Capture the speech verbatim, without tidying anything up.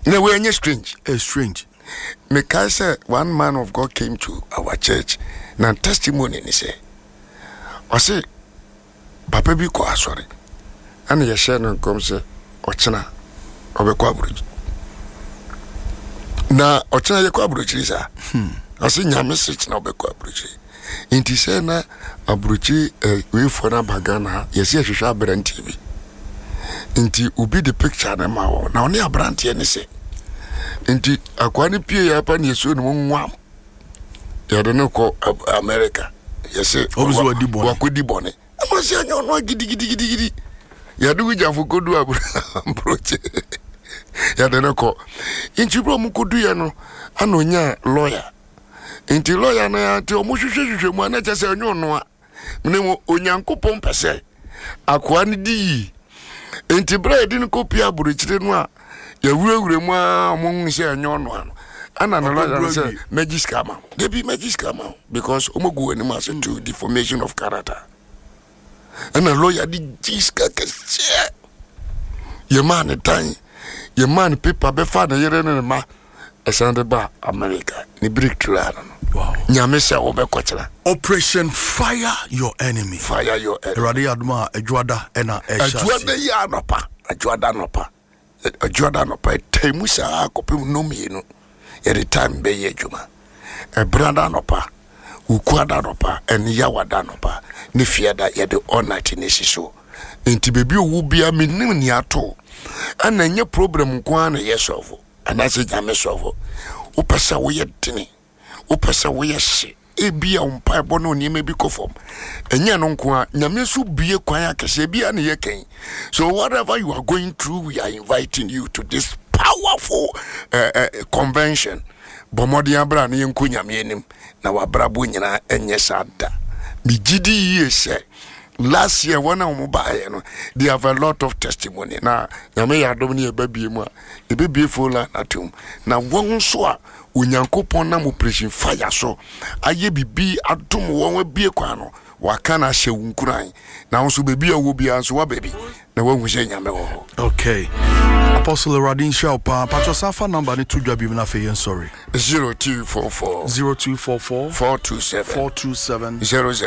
No, we're not strange. It's strange. Because uh, one man of God came to our church. Now testimony he say, I say, Papa bi ko asori. And he share no come say, Ochina, obekwa abrochi. Na Ochina ye kwa abrochi sa. Hmm. I say nyame sich na obekwa abrochi. Inti say na abrochi we for na bagana, yesi ahwehwa abranti bi. Inti ubi the picture na ma wo. Na oni abranti ni say. Inti akwani pie ya pa na yeso no nwam. Ya de no ko America. Yesi obuzo wadi bone. Wakodi bone. Amasi anyo no gidi gidi gidi gidi. Ya du jafo kodu abrochi. Ya de no ko. Inti bro mu kodu ya no anonya lawyer. Inti lawyer na ya te omuhwehwehwehwe mu na chese onyo no a. Mnemo onyankopon pese. Akwani di. Inti bread ni kopi abrochi no a ya wurawura mu a omo se anyo no ano. Ana na lawyer say magic scammer. They be magic scammer because omogu ani ma to the formation of character. Ana lawyer di jiska kese. Your man time. Your man paper be fa na yere ne ma esande ba America. Ni breakthrough ano. Wow. Nyame se obekochira. Operation Fire Your Enemy. Fire your enemy. Erade aduma adwada ena esha. Adwada ya anopa. Adwada anopa. Adwada anopa temu sa akopem no mienu. Every time be ye juma. A branda nopa, ukwada nopa, and yawada nopa, ni fiada ya de all night in so. Inti baby will be a minimum yato. And then your problem kwana yes of. And I say james of. Upasa we yet tinny. Upasa we yes. E be a umpire bono ni may be conform. And yan unqua, Yamesu be a quiet casabi and yakin. So whatever you are going through, we are inviting you to this powerful uh, uh, convention. Bomodi abra ni nkunya mienim na wabrabo nyina enye sada. Mi gidi yese. Last year when I mobile no, they have a lot of testimony. Na nyame ya dom ni ebabi mu a, ebabi fola atum. Na won so a onyankopon na operation fire so. Aye bibi atum won we bie kwa no. Waka na hye wunkuran. Na won so bebi a wo bia so wa bebi. Na wo hu hye nyame wo. Okay. Apostle Radin Shaupa, Patro Safa number ni two job na fe yen sorry. zero two four four zero two four four four two seven four two seven zero zero